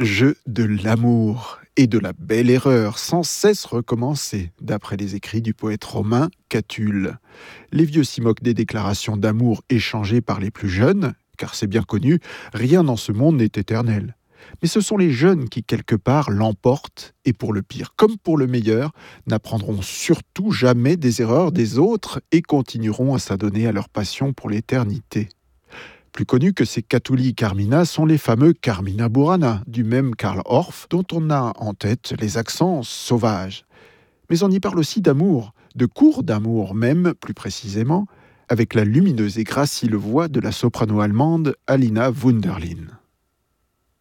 Jeu de l'amour et de la belle erreur, sans cesse recommencer, d'après les écrits du poète romain Catulle. Les vieux s'y moquent des déclarations d'amour échangées par les plus jeunes, car c'est bien connu, rien dans ce monde n'est éternel. Mais ce sont les jeunes qui, quelque part, l'emportent, et pour le pire comme pour le meilleur, n'apprendront surtout jamais des erreurs des autres et continueront à s'adonner à leur passion pour l'éternité. Plus connus que ces Catullii Carmina sont les fameux Carmina Burana, du même Karl Orff, dont on a en tête les accents sauvages. Mais on y parle aussi d'amour, de cours d'amour même, plus précisément, avec la lumineuse et gracile voix de la soprano allemande Alina Wunderlin.